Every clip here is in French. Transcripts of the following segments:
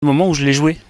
Au moment où je l'ai joué,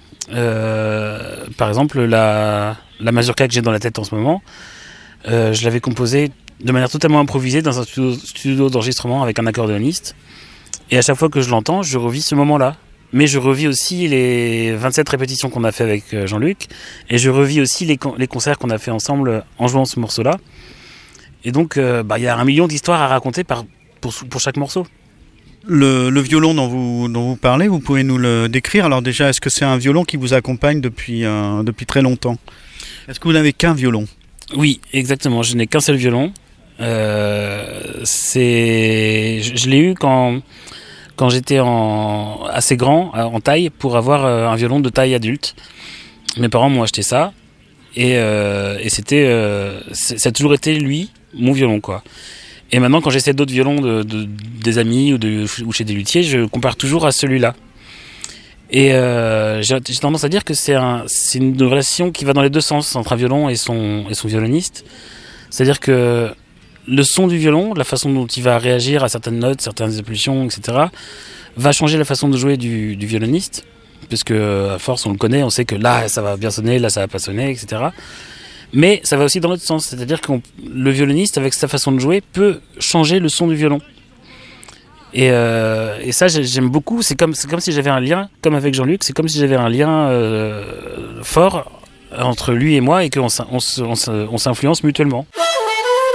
par exemple, la mazurka que j'ai dans la tête en ce moment, je l'avais composée de manière totalement improvisée dans un studio d'enregistrement avec un accordéoniste. Et à chaque fois que je l'entends, je revis ce moment-là. Mais je revis aussi les 27 répétitions qu'on a fait avec Jean-Luc. Et je revis aussi les concerts qu'on a fait ensemble en jouant ce morceau-là. Et donc, y a 1 million d'histoires à raconter pour chaque morceau. Le violon dont vous parlez, vous pouvez nous le décrire? Alors déjà, est-ce que c'est un violon qui vous accompagne depuis très longtemps? Est-ce que vous n'avez qu'un violon? Oui, exactement. Je n'ai qu'un seul violon. Je l'ai eu quand j'étais assez grand, en taille, pour avoir un violon de taille adulte. Mes parents m'ont acheté ça. Et ça a toujours été lui, mon violon, quoi. Et maintenant, quand j'essaie d'autres violons des amis ou chez des luthiers, je compare toujours à celui-là. Et j'ai tendance à dire que c'est une relation qui va dans les deux sens entre un violon et son violoniste. C'est-à-dire que le son du violon, la façon dont il va réagir à certaines notes, certaines impulsions, etc., va changer la façon de jouer du violoniste. Puisque à force, on le connaît, on sait que là, ça va bien sonner, là, ça va pas sonner, etc. Mais ça va aussi dans l'autre sens, c'est-à-dire que le violoniste, avec sa façon de jouer, peut changer le son du violon. Et ça, j'aime beaucoup. C'est comme si j'avais un lien, comme avec Jean-Luc, c'est comme si j'avais un lien fort entre lui et moi et qu'on s'influence mutuellement.